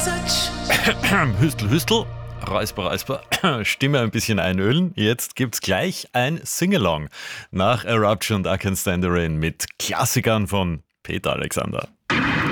Hüstel, Hüstel, Räusper, Räusper, Stimme ein bisschen einölen. Jetzt gibt's gleich ein Singalong nach Eruption und I Can Stand the Rain mit Klassikern von Peter Alexander.